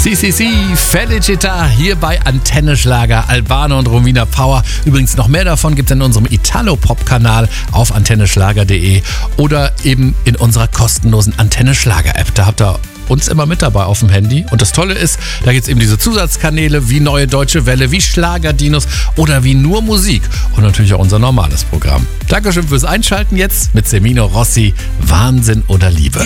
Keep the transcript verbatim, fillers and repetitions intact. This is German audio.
C C C, Felicita, hier bei Antenne Schlager, Albano und Romina Power. Übrigens noch mehr davon gibt es in unserem Italo-Pop-Kanal auf antenne schlager punkt de oder eben in unserer kostenlosen Antenne Schlager-App. Da habt ihr uns immer mit dabei auf dem Handy. Und das Tolle ist, da gibt es eben diese Zusatzkanäle wie Neue Deutsche Welle, wie Schlagerdinos oder wie Nur Musik und natürlich auch unser normales Programm. Dankeschön fürs Einschalten jetzt mit Semino Rossi, Wahnsinn oder Liebe.